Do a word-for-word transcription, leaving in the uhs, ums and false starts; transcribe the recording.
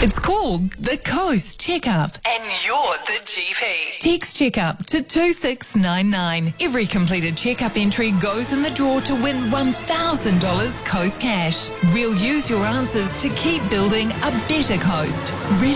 It's called the Coast Checkup. And you're the G P. Text Checkup to two six nine nine. Every completed checkup entry goes in the draw to win one thousand dollars Coast cash. We'll use your answers to keep building a better coast. Ready